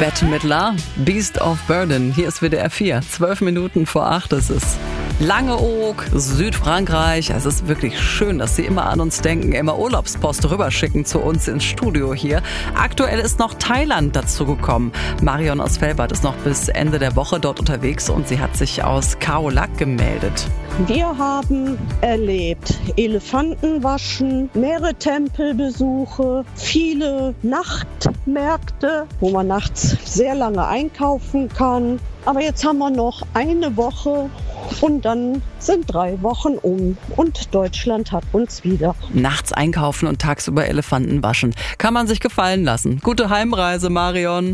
Bette Midler, Beast of Burden. Hier ist WDR 4, 12 Minuten vor 8 ist es. Langeoog, Südfrankreich. Es ist wirklich schön, dass Sie immer an uns denken, immer Urlaubspost rüberschicken zu uns ins Studio hier. Aktuell ist noch Thailand dazugekommen. Marion aus Velbert ist noch bis Ende der Woche dort unterwegs und sie hat sich aus Khao Lak gemeldet. Wir haben erlebt Elefantenwaschen, mehrere Tempelbesuche, viele Nachtmärkte, wo man nachts sehr lange einkaufen kann. Aber jetzt haben wir noch eine Woche und dann sind 3 Wochen um und Deutschland hat uns wieder. Nachts einkaufen und tagsüber Elefanten waschen. Kann man sich gefallen lassen. Gute Heimreise, Marion.